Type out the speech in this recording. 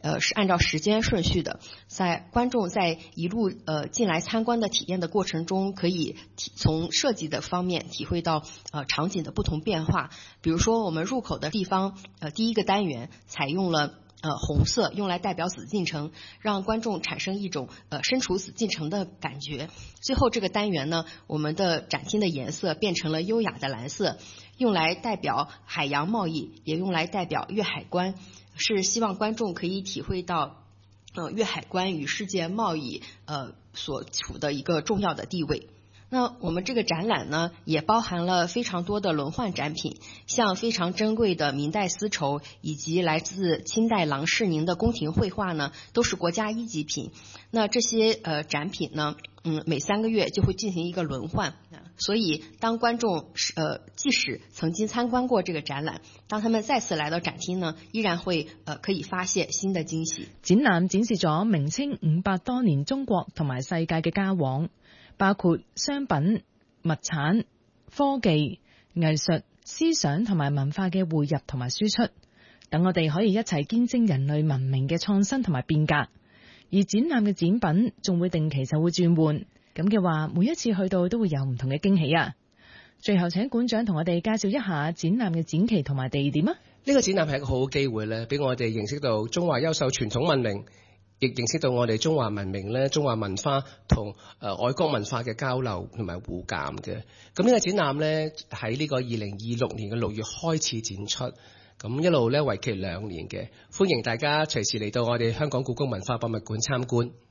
是按照时间順序的，觀眾在一路進來參觀的體驗的過程中，可以從設計的方面體會到場景的不同變化。比如說我們入口的地方，第一個單元採用了紅色，用來代表紫禁城，讓觀眾產生一種身處紫禁城的感覺。最後這個單元呢，我們的展廳的顏色變成了優雅的藍色，用來代表海洋貿易，也用來代表粵海關，是希望觀眾可以體會到粵海關與世界貿易所處的一個重要的地位。那我們這個展覽呢，也包含了非常多的輪換展品，像非常珍貴的明代絲綢以及來自清代郎世寧的宮廷繪畫呢，都是國家一級品。那這些展品呢，每3個月就會進行一個輪換，所以當觀眾即使曾經參觀過這個展覽，當他們再次來到展廳呢，依然會可以發現新的驚喜。 展覽展示咗明清500多年中國同埋世界嘅交往，包括商品、物產、科技、藝術、思想同埋文化嘅匯入同埋輸出，等我哋可以一齊見證人類文明嘅創新同埋變革。而展覽嘅展品仲會定期就會轉換，咁嘅話每一次去到都會有唔同嘅驚喜啊！最後請館長同我哋介紹一下展覽嘅展期同埋地點啊！ 呢個展覽係一個好機會咧，俾我哋認識到中華優秀傳統文明，亦認識到我哋中華文明咧、中華文化同外國文化嘅交流同埋互鑑嘅。咁呢個展覽咧喺呢個2026年嘅6月開始展出，咁一路咧為期2年嘅，歡迎大家隨時嚟到我哋香港故宮文化博物館參觀。